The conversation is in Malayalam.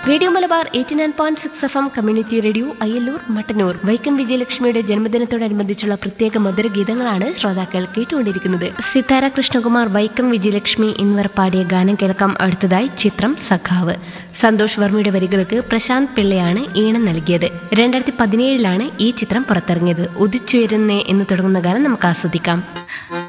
Radio Malabar 89.6 FM community radio Ayyallur Mattannur Vaikom വിജയലക്ഷ്മിയുടെ ജന്മദിനത്തോടനുബന്ധിച്ചുള്ള പ്രത്യേക മധുര ഗീതങ്ങളാണ് ശ്രോതാക്കൾ കേട്ടുകൊണ്ടിരിക്കുന്നത്. സിതാര കൃഷ്ണകുമാർ, വൈക്കം വിജയലക്ഷ്മി എന്നിവർ പാടിയ ഗാനം കേൾക്കാം. അടുത്തതായി ചിത്രം സഖാവ്. സന്തോഷ് വർമ്മയുടെ വരികൾക്ക് പ്രശാന്ത് പിള്ളയാണ് ഈണം നൽകിയത്. 2017 ഈ ചിത്രം പുറത്തിറങ്ങിയത്. ഉദിച്ചുയരുന്നേ എന്ന് തുടങ്ങുന്ന ഗാനം നമുക്ക് ആസ്വദിക്കാം.